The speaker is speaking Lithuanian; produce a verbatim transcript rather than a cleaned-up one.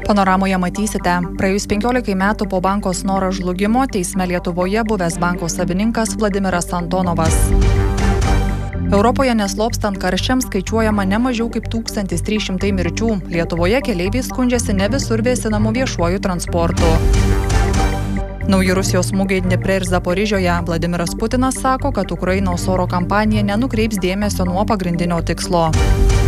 Panoramoje matysite, praėjus penkiolikai metų po banko Snoro žlugimo teisme Lietuvoje buvęs banko savininkas Vladimiras Antonovas. Europoje neslopstant karščiams skaičiuojama ne mažiau kaip tūkstantis trys šimtai mirčių. Lietuvoje keleiviai skundžiasi ne visur vėsinamų viešuoju transportu. Nauji Rusijos smūgiai Dniepre ir Zaporižioje. Vladimiras Putinas sako, kad Ukrainos oro kampanija nenukreips dėmesio nuo pagrindinio tikslo.